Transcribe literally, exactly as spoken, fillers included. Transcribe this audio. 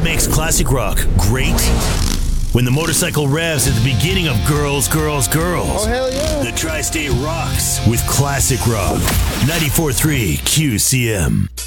what makes classic rock great? When the motorcycle revs at the beginning of Girls, Girls, Girls. Oh, hell yeah. The Tri-State rocks with classic rock. ninety-four point three Q C M.